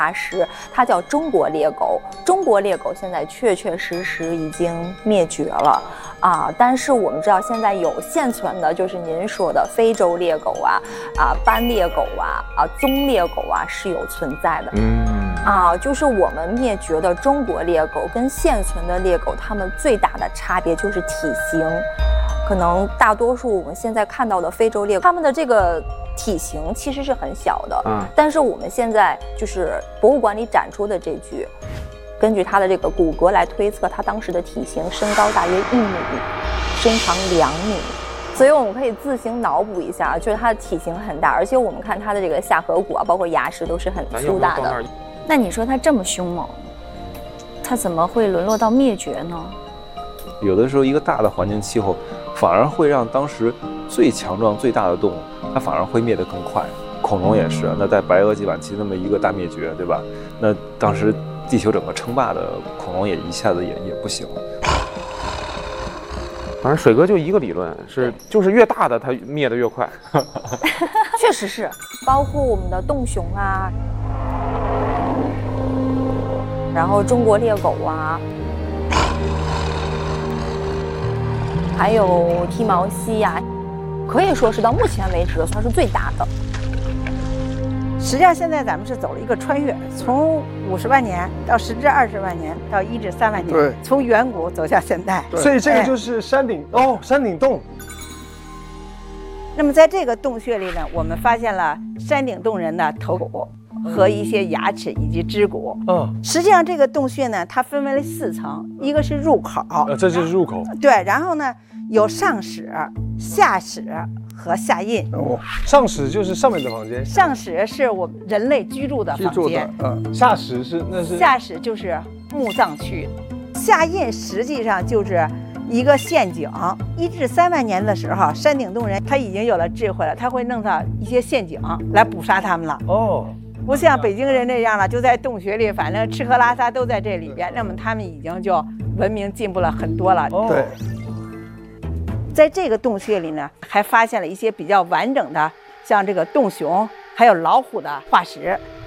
大师，它叫中国猎狗。中国猎狗现在确确实实已经灭绝了啊！但是我们知道，现在有现存的，就是您说的非洲猎狗斑猎狗棕猎狗是有存在的。就是我们灭绝的中国猎狗跟现存的猎狗，它们最大的差别就是体型。可能大多数我们现在看到的非洲猎狗，它们的这个体型其实是很小的，但是我们现在就是博物馆里展出的这具，根据它的这个骨骼来推测，它当时的体型身高大约1米，身长2米，所以我们可以自行脑补一下，就是它的体型很大，而且我们看它的这个下颌骨包括牙齿都是很粗大的。 那你说它这么凶猛，它怎么会沦落到灭绝呢？ 有的时候一个大的环境气候反而会让当时最强壮最大的动物它反而会灭得更快。恐龙也是，那在白垩纪晚期那么一个大灭绝，对吧？那当时地球整个称霸的恐龙也一下子也不行。 反正水哥就一个理论是，就是越大的它灭得越快。 确实是，包括我们的洞熊然后中国猎狗还有剃毛犀可以说是到目前为止算是最大的。 实际上现在咱们是走了一个穿越，从50万年到10至20万年到1至3万年， 对， 从远古走向现代。 所以这个就是山顶洞。 那么在这个洞穴里呢，我们发现了山顶洞人的头骨和一些牙齿以及肢骨。实际上这个洞穴呢，它分为了4层，一个是入口， 这就是入口。 对，然后呢有上室、下室和下印。 上室就是上面的房间， 上室是我们人类居住的房间。 下室是下室就是墓葬区，下印实际上就是一个陷阱。1至3万年的时候，山顶洞人他已经有了智慧了，他会弄到一些陷阱来捕杀他们了。不像北京人这样了，就在洞穴里，反正吃喝拉撒都在这里边。那么他们已经就文明进步了很多了。 对， 在这个洞穴里呢，还发现了一些比较完整的，像这个洞熊还有老虎的化石。